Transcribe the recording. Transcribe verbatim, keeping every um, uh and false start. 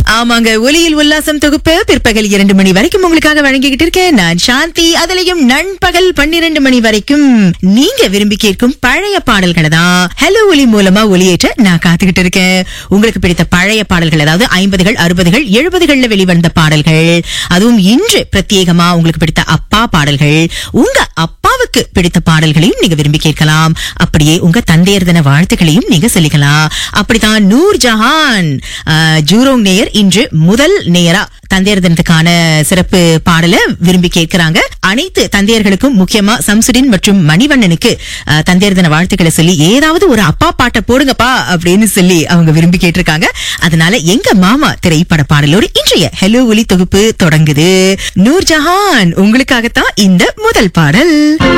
ஆமாங்க, ஒலியில் உல்லாசம் தொகுப்பு பிற்பகல் இரண்டு மணி வரைக்கும் உங்களுக்காக வழங்கிக்கிட்டு இருக்கேன் நான் சாந்தி. அதுலயும் நண்பகல் பன்னிரண்டு மணி வரைக்கும் நீங்க விரும்பி கேட்கும் பழைய பாடல்களை தான் ஹலோ ஒலி மூலமா ஒலியேற்ற நான் காத்துக்கிட்டு இருக்கேன். உங்களுக்கு பிடித்த பழைய பாடல்கள், அதாவது ஐம்பதுகள் அறுபதுகள் எழுபதுகள்ல வெளிவந்த பாடல்கள், அதுவும் இன்று பிரத்யேகமா உங்களுக்கு பிடித்த அப்பா பாடல்கள், உங்க அப்பாவுக்கு பிடித்த பாடல்களையும் நீங்க விரும்பி கேட்கலாம். அப்படியே உங்க தந்தையர் தின வாழ்த்துக்களையும் நீங்க சொல்லிக்கலாம். அப்படித்தான் நூர் ஜஹான் ஜூரோங் நேயர் இன்று முதல் நேயரா தந்தையர் தினத்துக்கான சிறப்பு பாடல விரும்பி கேட்கிறாங்க. அனைத்து தந்தையர்களுக்கும், முக்கியமா சம்சுடின் மற்றும் மணிவண்ணனுக்கு தந்தையர் தின வாழ்த்துக்களை சொல்லி ஏதாவது ஒரு அப்பா பாட்டை போடுங்கப்பா அப்படின்னு சொல்லி அவங்க விரும்பி கேட்டிருக்காங்க. அதனால எங்க மாமா திரைப்பட பாடலோடு இன்றைய ஹலோ ஒலி தொகுப்பு தொடங்குது. நூர் ஜஹான் உங்களுக்காகத்தான் இந்த முதல் பாடல்.